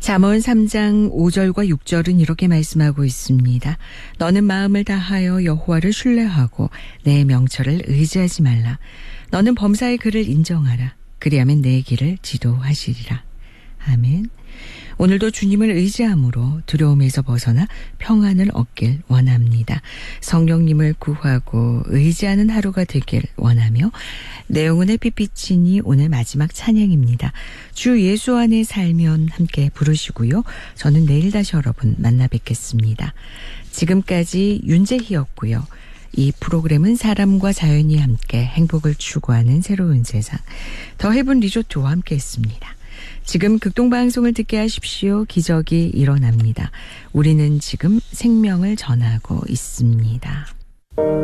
잠언 3장 5절과 6절은 이렇게 말씀하고 있습니다. 너는 마음을 다하여 여호와를 신뢰하고 내 명철을 의지하지 말라. 너는 범사의 그를 인정하라. 그리하면 내 길을 지도하시리라. 아멘. 오늘도 주님을 의지함으로 두려움에서 벗어나 평안을 얻길 원합니다. 성령님을 구하고 의지하는 하루가 되길 원하며 내용은의 빛비치니 오늘 마지막 찬양입니다. 주 예수 안에 살면 함께 부르시고요. 저는 내일 다시 여러분 만나 뵙겠습니다. 지금까지 윤재희였고요. 이 프로그램은 사람과 자연이 함께 행복을 추구하는 새로운 세상 더 헤븐 리조트와 함께했습니다. 지금 극동방송을 듣게 하십시오. 기적이 일어납니다. 우리는 지금 생명을 전하고 있습니다.